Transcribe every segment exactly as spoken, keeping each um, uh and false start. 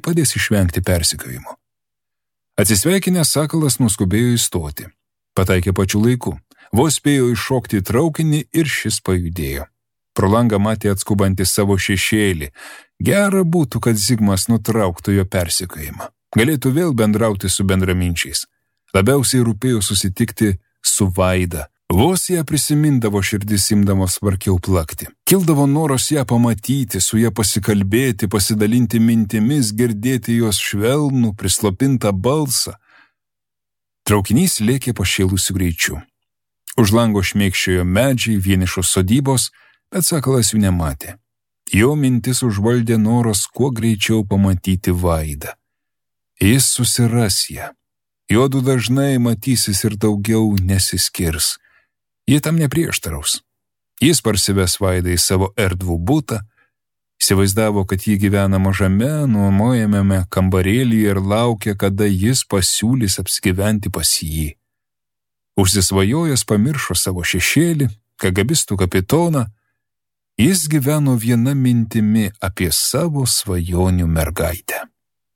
padės išvengti persekiojimo. Atsisveikinęs Sakalas nuskubėjo įstoti. Pataikė pačiu laiku. Vos spėjo iššokti į traukinį ir šis pajudėjo. Pro langą matė atskubantį savo šešėlį. Gera būtų, kad Zigmas nutrauktų jo persekiojimą. Galėtų vėl bendrauti su bendraminčiais. Labiausiai rūpėjo susitikti su Vaida. Vos ją prisimindavo, širdis imdamos varkiau plakti. Kildavo noras ją pamatyti, su ją pasikalbėti, pasidalinti mintimis, girdėti jos švelnų, prislopintą balsą. Traukinys lėkė pašėlusiu greičiu. Už lango šmėkščiojo medžiai, vienišos sodybos, bet Sakalas jų nematė. Jo mintis užvaldė noras kuo greičiau pamatyti Vaidą. Jis susiras ją. Juodu dažnai matysis ir daugiau nesiskirs. Jie tam neprieštaraus. Jis parsives Vaidą į savo erdvų butą, įsivaizdavo, kad ji gyvena mažame, nuomojamame kambarėlyje ir laukia, kada jis pasiūlys apsigyventi pas jį. Užsisvajojęs pamiršo savo šešėlį, kagabistų kapitoną, jis gyveno viena mintimi apie savo svajonių mergaitę.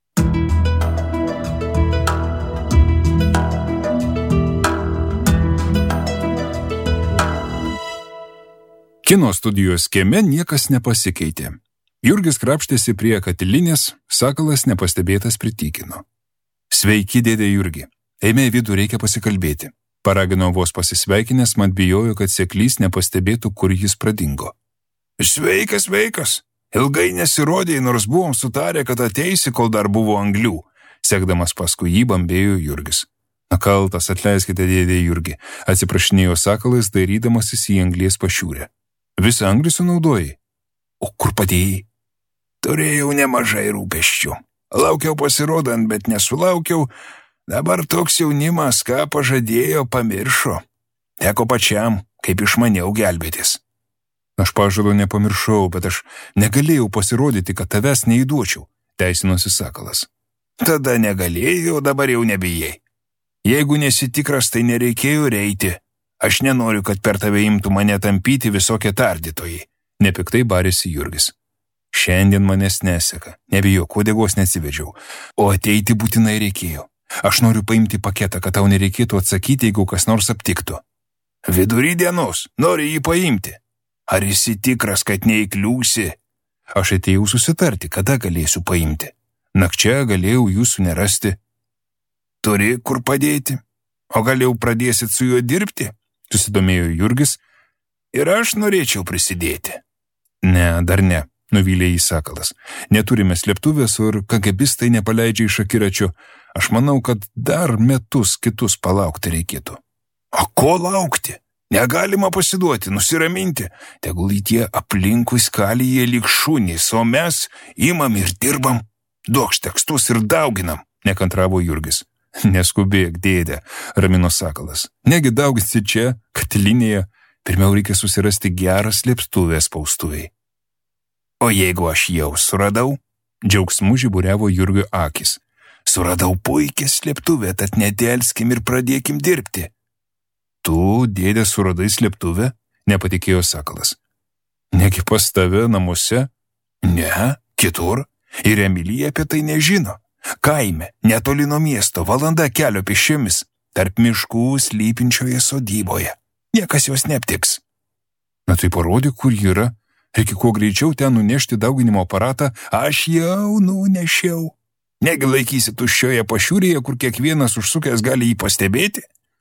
Kino studijos kieme niekas nepasikeitė. Jurgis krapštėsi prie katilinės, Sakalas nepastebėtas pritykino. Sveiki, dėdė Jurgi. Eime į vidų, reikia pasikalbėti. Paragino vos pasisveikinęs, mat bijojo, kad seklys nepastebėtų, kur jis pradingo. Sveikas, sveikas. Ilgai nesirodėjai, nors buvom sutarę, kad ateisi, kol dar buvo anglių. Sekdamas paskui jį bambėjo Jurgis. Nakaltas, atleiskite, dėdė Jurgi, atsiprašinėjo Sakalas, dairydamasis į anglies pašiūrę. Visą anglį sunaudojai? O kur padėjai? Turėjau nemažai rūpesčių. Laukiau pasirodant, bet nesulaukiau. Dabar toks jaunimas, ką pažadėjo, pamiršo. Teko pačiam, kaip išmaniau gelbėtis. Aš pažado nepamiršau, bet aš negalėjau pasirodyti, kad tavęs neįduočiau, teisinosi Sakalas. Tada negalėjau, dabar jau nebijai. Jeigu nesitikras, tai nereikėjo reiti. Aš nenoriu, kad per tave imtų mane tampyti visokie tardytojai. Nepiktai barėsi Jurgis. Šiandien manęs neseka. Nebijok, uodegos neatsivedžiau. O ateiti būtinai reikėjo. Aš noriu paimti paketą, kad tau nereikėtų atsakyti, jeigu kas nors aptiktų. Vidury dienos, nori jį paimti. Ar esi tikras, kad neįkliūsi? Aš atėjau susitarti, kada galėsiu paimti. Nakčia galėjau jūsų nerasti. Turi kur padėti? O gal jau pradėsit su juo dirbti? Susidomėjo Jurgis. Ir aš norėčiau prisidėti. Ne, dar ne, nuvylė jį Sakalas. Neturime slėptuvės ir kagabistai nepaleidžia iš akiračio. Aš manau, kad dar metus kitus palaukti reikėtų. O ko laukti? Negalima pasiduoti, nusiraminti. Tegul į tie aplinkui skalyje lyg šunys, o mes imam ir dirbam. Duokš tekstus ir dauginam, nekantravo Jurgis. Neskubėk, dėdė, ramino Sakalas. Negi dauginsi čia, katilinėje, pirmiau reikia susirasti gerą slėptuvę spaustuviai. O jeigu aš jau suradau? Džiaugsmu žiburiavo Jurgio akis. Suradau puikią slėptuvę, tad nedelskim ir pradėkim dirbti. Tu, dėdė, suradai slėptuvę? Nepatikėjo Sakalas. Negi pas tave namuose? Ne, kitur. Ir Emilija apie tai nežino. Kaime, netoli nuo miesto, valanda kelio pėsčiomis, tarp miškų slypinčioje sodyboje. Niekas jos neaptiks. Na tai parodyk, kur ji yra. Reikia kuo greičiau ten nunešti dauginimo aparatą. Aš jau nunešiau. Negi laikysi tuščioje pašiūrėje, kur kiekvienas užsukęs gali jį pastebėti?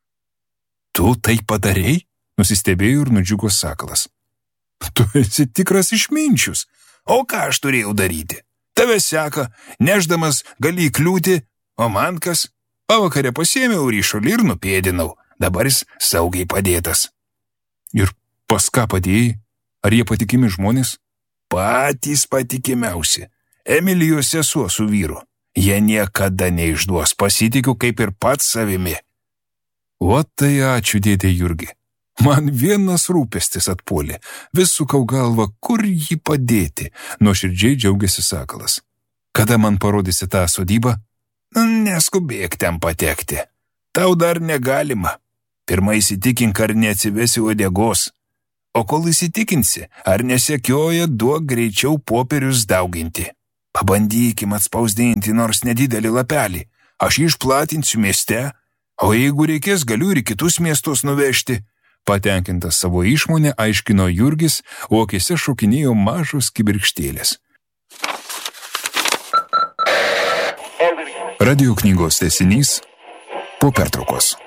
Tu tai padarei? Nusistebėjo ir nudžiugo Sakalas. Tu esi tikras išminčius. O ką aš turėjau daryti? Tave seka, neždamas gali įkliūti, o man kas? Pavakarę pasiėmiau ryšulį ir nupėdinau. Dabar jis saugiai padėtas. Ir pas ką padėjai? Ar jie patikimi žmonės? Patys patikimiausi. Emilijos sesuo su vyru. Jie niekada neišduos, pasitikiu kaip ir pats savimi. O tai ačiū, dėdė Jurgi. Man vienas rūpestis atpuolė. Vis sukau galvą, kur jį padėti. Nuoširdžiai džiaugiasi Sakalas. Kada man parodysi tą sodybą? Neskubėk ten patekti. Tau dar negalima. Pirmai įsitikink, ar neatsivesi uodegos. O kol įsitikinsi, ar nesekioja, duok greičiau popierius dauginti. Pabandykim atspausdinti nors nedidelį lapelį. Aš jį išplatinsiu mieste, o jeigu reikės, galiu ir kitus miestus nuvežti. Patenkintas savo išmonę aiškino Jurgis, o akise šokinėjo mažos kibirkštėlės. Radio knygos tęsinys po pertraukos.